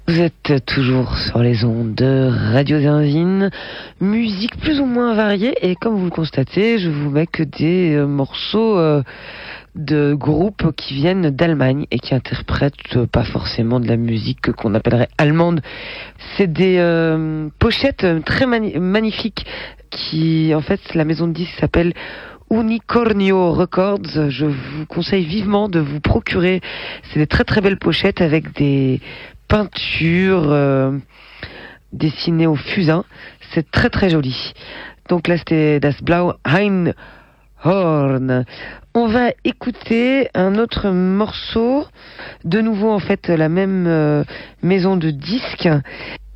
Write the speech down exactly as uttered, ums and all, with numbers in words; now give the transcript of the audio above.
Vous êtes toujours sur les ondes de Radio Zinzine, musique plus ou moins variée, et comme vous le constatez, je vous mets que des euh, morceaux euh, de groupes qui viennent d'Allemagne et qui interprètent euh, pas forcément de la musique qu'on appellerait allemande. C'est des euh, pochettes très mani- magnifiques qui, en fait, la maison de disques s'appelle Unicornio Records. Je vous conseille vivement de vous procurer. C'est des très très belles pochettes avec des peintures euh, dessinées au fusain. C'est très très joli. Donc là c'était Das Blau Einhorn. On va écouter un autre morceau. De nouveau en fait la même euh, maison de disques.